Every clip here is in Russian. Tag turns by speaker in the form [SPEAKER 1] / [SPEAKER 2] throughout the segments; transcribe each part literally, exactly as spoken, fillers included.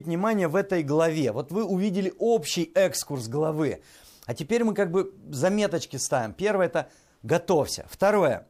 [SPEAKER 1] Внимание в этой главе. Вот вы увидели общий экскурс главы. А теперь мы как бы заметочки ставим. Первое — это готовься. Второе.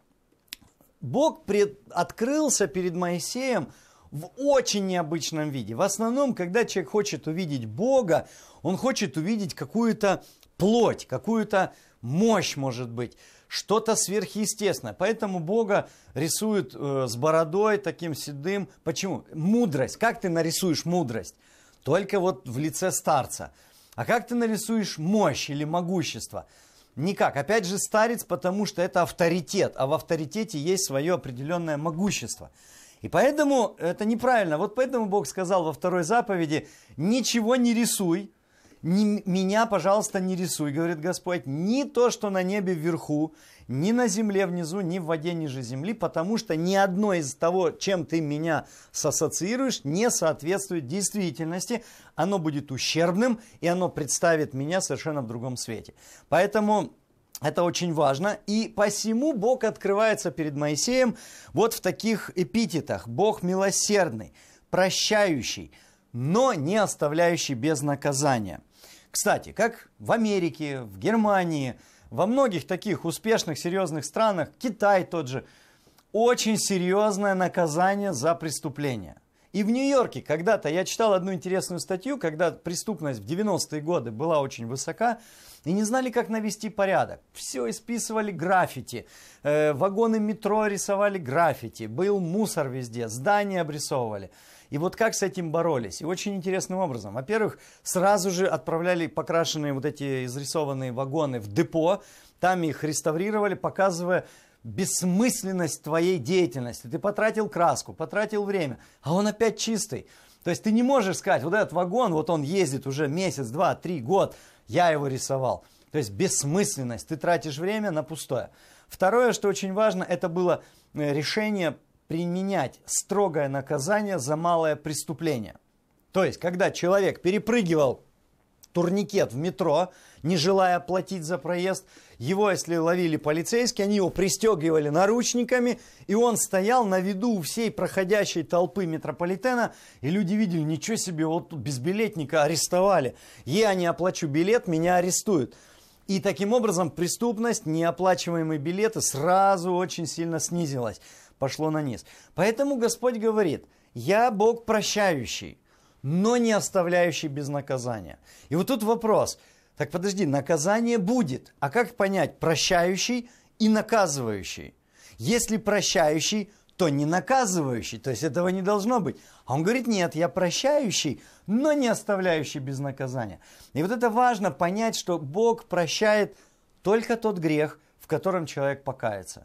[SPEAKER 1] Бог пред... открылся перед Моисеем в очень необычном виде. В основном, когда человек хочет увидеть Бога, он хочет увидеть какую-то плоть, какую-то мощь, может быть, что-то сверхъестественное. Поэтому Бога рисуют э, с бородой, таким седым. Почему? Мудрость. Как ты нарисуешь мудрость? Только вот в лице старца. А как ты нарисуешь мощь или могущество? Никак. Опять же старец, потому что это авторитет. А в авторитете есть свое определенное могущество. И поэтому это неправильно. Вот поэтому Бог сказал во второй заповеди: ничего не рисуй. Ни, меня, пожалуйста, не рисуй, говорит Господь, ни то, что на небе вверху, ни на земле внизу, ни в воде ниже земли, потому что ни одно из того, чем ты меня сассоциируешь, не соответствует действительности. Оно будет ущербным, и оно представит меня совершенно в другом свете. Поэтому это очень важно. И посему Бог открывается перед Моисеем вот в таких эпитетах. Бог милосердный, прощающий, но не оставляющий без наказания. Кстати, как в Америке, в Германии, во многих таких успешных, серьезных странах, Китай тот же, очень серьезное наказание за преступление. И в Нью-Йорке когда-то я читал одну интересную статью, когда преступность в девяностые годы была очень высока, и не знали, как навести порядок. Все исписывали граффити, э, вагоны метро рисовали граффити, был мусор везде, здания обрисовывали. И вот как с этим боролись? И очень интересным образом. Во-первых, сразу же отправляли покрашенные вот эти изрисованные вагоны в депо, там их реставрировали, показывая бессмысленность твоей деятельности. Ты потратил краску, потратил время, а он опять чистый. То есть ты не можешь сказать, вот этот вагон, вот он ездит уже месяц, два, три, год, я его рисовал. То есть бессмысленность, ты тратишь время на пустое. Второе, что очень важно, это было решение применять строгое наказание за малое преступление. То есть, когда человек перепрыгивал турникет в метро, не желая платить за проезд, его, если ловили полицейские, они его пристегивали наручниками, и он стоял на виду у всей проходящей толпы метрополитена, и люди видели, ничего себе, вот тут безбилетника арестовали. Я не оплачу билет, меня арестуют. И таким образом преступность, неоплачиваемые билеты сразу очень сильно снизилась, пошло на низ. Поэтому Господь говорит: я Бог прощающий, но не оставляющий без наказания. И вот тут вопрос: так подожди, наказание будет, а как понять прощающий и наказывающий? Если прощающий, то не наказывающий, то есть этого не должно быть. А он говорит: нет, я прощающий, но не оставляющий без наказания. И вот это важно понять, что Бог прощает только тот грех, в котором человек покается.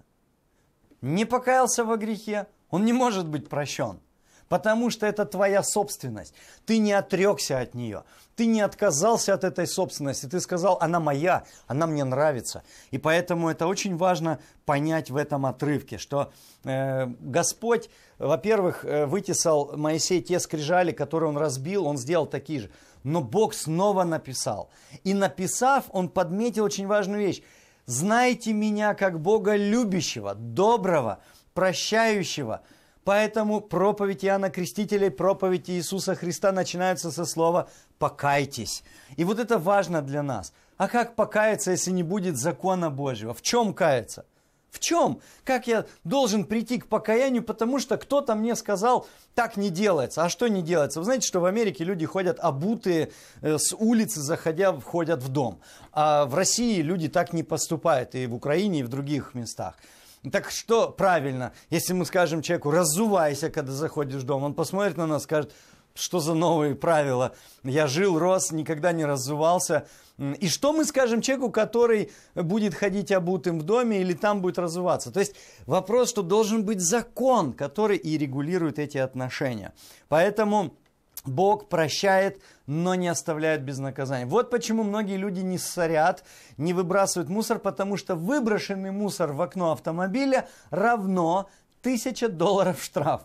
[SPEAKER 1] Не покаялся во грехе, он не может быть прощен. Потому что это твоя собственность. Ты не отрекся от нее. Ты не отказался от этой собственности. Ты сказал: она моя, она мне нравится. И поэтому это очень важно понять в этом отрывке, что э, Господь, во-первых, э, вытесал Моисей те скрижали, которые он разбил, он сделал такие же. Но Бог снова написал. И написав, он подметил очень важную вещь. «Знайте меня как Бога любящего, доброго, прощающего». Поэтому проповедь Иоанна Крестителя и проповедь Иисуса Христа начинаются со слова «покайтесь». И вот это важно для нас. А как покаяться, если не будет закона Божьего? В чем каяться? В чем? Как я должен прийти к покаянию, потому что кто-то мне сказал, так не делается. А что не делается? Вы знаете, что в Америке люди ходят обутые, э, с улицы заходя, входят в дом. А в России люди так не поступают, и в Украине, и в других местах. Так что правильно, если мы скажем человеку: разувайся, когда заходишь в дом, он посмотрит на нас, скажет: что за новые правила? Я жил, рос, никогда не разувался. И что мы скажем человеку, который будет ходить обутым в доме или там будет разуваться? То есть вопрос, что должен быть закон, который и регулирует эти отношения. Поэтому Бог прощает, но не оставляет без наказания. Вот почему многие люди не ссорят, не выбрасывают мусор, потому что выброшенный мусор в окно автомобиля равно тысяча долларов штраф.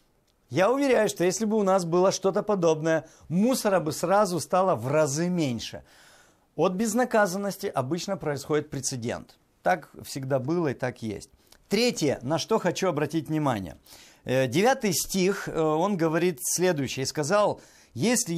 [SPEAKER 1] Я уверяю, что если бы у нас было что-то подобное, мусора бы сразу стало в разы меньше. От безнаказанности обычно происходит прецедент. Так всегда было и так есть. Третье, на что хочу обратить внимание. Девятый стих, он говорит следующее. «И сказал, если